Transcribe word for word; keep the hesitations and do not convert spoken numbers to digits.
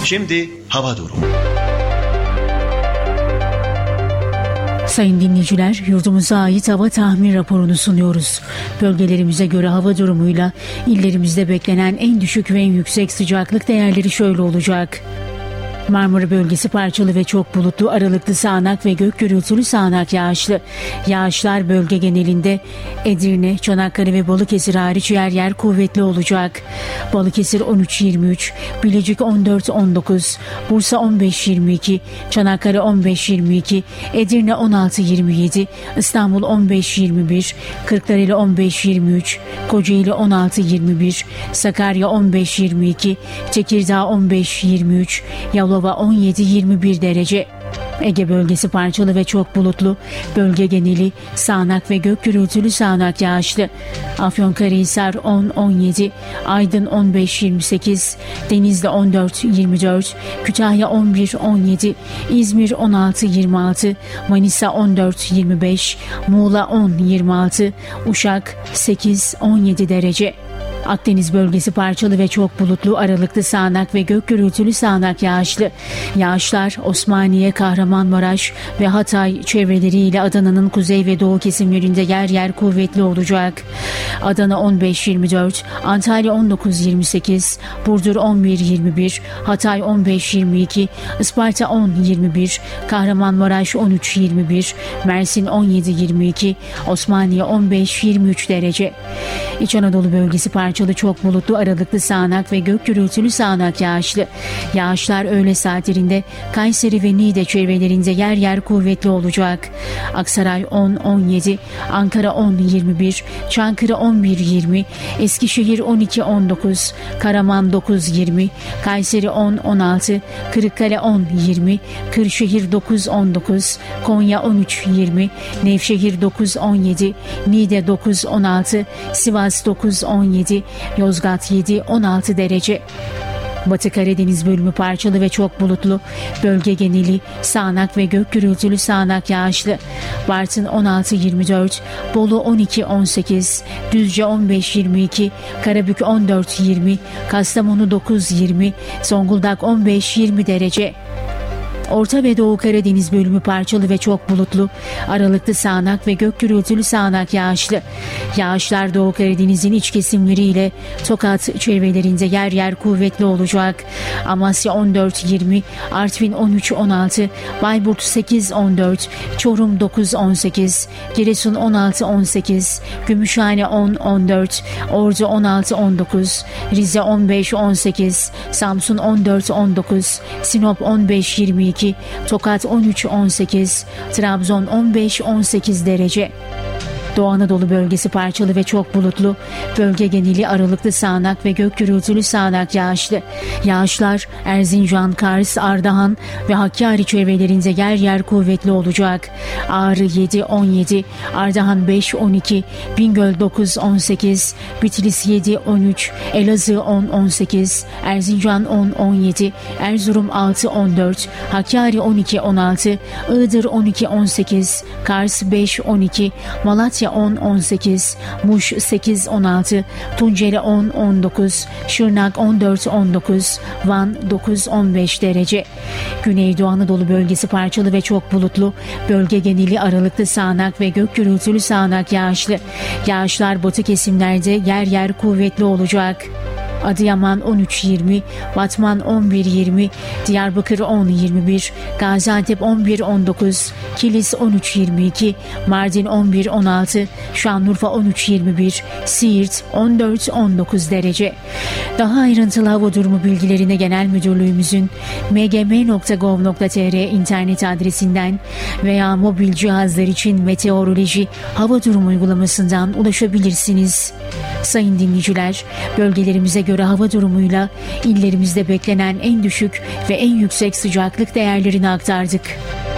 Şimdi hava durumu. Sayın dinleyiciler, yurdumuza ait hava tahmin raporunu sunuyoruz. Bölgelerimize göre hava durumuyla illerimizde beklenen en düşük ve en yüksek sıcaklık değerleri şöyle olacak. Marmara bölgesi parçalı ve çok bulutlu, aralıklı sağanak ve gök gürültülü sağanak yağışlı. Yağışlar bölge genelinde Edirne, Çanakkale ve Balıkesir hariç yer yer kuvvetli olacak. Balıkesir on üç yirmi üç, Bilecik on dört on dokuz, Bursa on beş yirmi iki, Çanakkale on beş yirmi iki, Edirne on altı yirmi yedi, İstanbul on beş yirmi bir, Kırklareli on beş yirmi üç, Kocaeli on altı yirmi bir, Sakarya on beş yirmi iki, Tekirdağ on beş yirmi üç, Yalova on yedi yirmi bir derece. Ege bölgesi parçalı ve çok bulutlu. Bölge geneli sağanak ve gök gürültülü sağanak yağışlı. Afyonkarahisar on on yedi, Aydın on beş yirmi sekiz, Denizli on dört yirmi dört, Kütahya on bir on yedi, İzmir on altı yirmi altı, Manisa on dört yirmi beş, Muğla on yirmi altı, Uşak sekiz on yedi derece. Akdeniz bölgesi parçalı ve çok bulutlu, aralıklı sağanak ve gök gürültülü sağanak yağışlı. Yağışlar Osmaniye, Kahramanmaraş ve Hatay çevreleriyle Adana'nın kuzey ve doğu kesimlerinde yer yer kuvvetli olacak. Adana on beş yirmi dört, Antalya on dokuz yirmi sekiz, Burdur on bir yirmi bir, Hatay on beş yirmi iki, Isparta on yirmi bir, Kahramanmaraş on üç yirmi bir, Mersin on yedi yirmi iki, Osmaniye on beş yirmi üç derece. İç Anadolu bölgesi parçalı çok bulutlu, aralıklı sağanak ve gök gürültülü sağanak yağışlı. Yağışlar öğle saatlerinde Kayseri ve Niğde çevrelerinde yer yer kuvvetli olacak. Aksaray on on yedi, Ankara on yirmi bir, Çankırı on bir yirmi, Eskişehir on iki on dokuz, Karaman dokuz yirmi, Kayseri on on altı, Kırıkkale on yirmi, Kırşehir dokuz on dokuz, Konya on üç yirmi, Nevşehir dokuz on yedi, Niğde dokuz on altı, Sivas dokuz on yedi, Yozgat yedi on altı derece. Batı Karadeniz bölümü parçalı ve çok bulutlu. Bölge geneli sağanak ve gök gürültülü sağanak yağışlı. Bartın on altı yirmi dört, Bolu on iki on sekiz, Düzce on beş yirmi iki, Karabük on dört yirmi, Kastamonu dokuz yirmi, Zonguldak on beş yirmi derece. Orta ve Doğu Karadeniz bölümü parçalı ve çok bulutlu, aralıklı sağanak ve gök gürültülü sağanak yağışlı. Yağışlar Doğu Karadeniz'in iç kesimleriyle Tokat çevrelerinde yer yer kuvvetli olacak. Amasya on dört yirmi, Artvin on üç on altı, Bayburt sekiz on dört, Çorum dokuz on sekiz, Giresun on altı on sekiz, Gümüşhane on on dört, Ordu on altı on dokuz, Rize on beş on sekiz, Samsun on dört on dokuz, Sinop on beş yirmi iki, Tokat on üç on sekiz, Trabzon on beş on sekiz derece. Doğu Anadolu bölgesi parçalı ve çok bulutlu. Bölge geneli aralıklı sağanak ve gök gürültülü sağanak yağışlı. Yağışlar Erzincan, Kars, Ardahan ve Hakkari çevrelerinde yer yer kuvvetli olacak. Ağrı yedi on yedi, Ardahan beş on iki, Bingöl dokuz on sekiz, Bitlis yedi on üç, Elazığ on on sekiz, Erzincan on on yedi, Erzurum altı on dört, Hakkari on iki on altı, Iğdır on iki on sekiz, Kars beş on iki, Malatya on on sekiz, Muş sekiz on altı, Tunceli on on dokuz, Şırnak on dört on dokuz, Van dokuz on beş derece. Güneydoğu Anadolu bölgesi parçalı ve çok bulutlu. Bölge geneli aralıklı sağanak ve gök gürültülü sağanak yağışlı. Yağışlar batı kesimlerde yer yer kuvvetli olacak. Adıyaman on üç yirmi, Batman on bir yirmi, Diyarbakır on yirmi bir, Gaziantep on bir on dokuz, Kilis on üç yirmi iki, Mardin on bir on altı, Şanlıurfa on üç yirmi bir, Siirt on dört on dokuz derece. Daha ayrıntılı hava durumu bilgilerine Genel Müdürlüğümüzün m g m nokta gov nokta t r internet adresinden veya mobil cihazlar için meteoroloji hava durumu uygulamasından ulaşabilirsiniz. Sayın dinleyiciler, bölgelerimize göre hava durumuyla illerimizde beklenen en düşük ve en yüksek sıcaklık değerlerini aktardık.